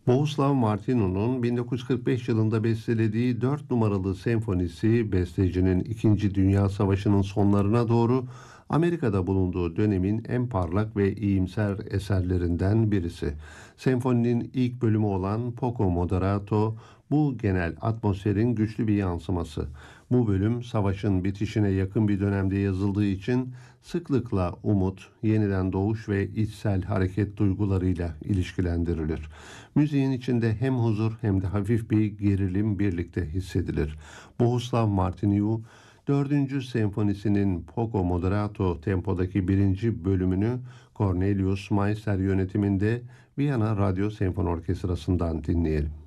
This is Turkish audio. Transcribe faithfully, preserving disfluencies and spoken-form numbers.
Bohuslav Martinu'nun bin dokuz yüz kırk beş yılında bestelediği dört numaralı senfonisi bestecinin İkinci Dünya Savaşı'nın sonlarına doğru Amerika'da bulunduğu dönemin en parlak ve iyimser eserlerinden birisi. Senfoninin ilk bölümü olan Poco Moderato bu genel atmosferin güçlü bir yansıması. Bu bölüm savaşın bitişine yakın bir dönemde yazıldığı için sıklıkla umut, yeniden doğuş ve içsel hareket duygularıyla ilişkilendirilir. Müziğin içinde hem huzur hem de hafif bir gerilim birlikte hissedilir. Bohuslav Martiniu, dördüncü senfonisinin Poco Moderato tempodaki birinci bölümünü Cornelius Meister yönetiminde Viyana Radyo Senfoni Orkestrası'ndan dinleyelim.